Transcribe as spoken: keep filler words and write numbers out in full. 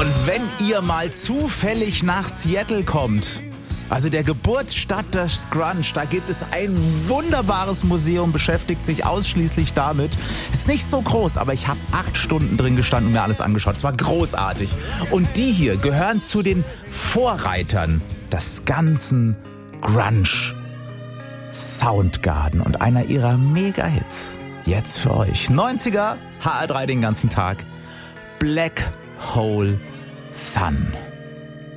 Und wenn ihr mal zufällig nach Seattle kommt, also der Geburtsstadt des Grunge, da gibt es ein wunderbares Museum, beschäftigt sich ausschließlich damit. Ist nicht so groß, aber ich habe acht Stunden drin gestanden und mir alles angeschaut. Es war großartig. Und die hier gehören zu den Vorreitern des ganzen Grunge. Soundgarden und einer ihrer Mega-Hits. Jetzt für euch. neunziger, H R drei den ganzen Tag. Black Hole Sun.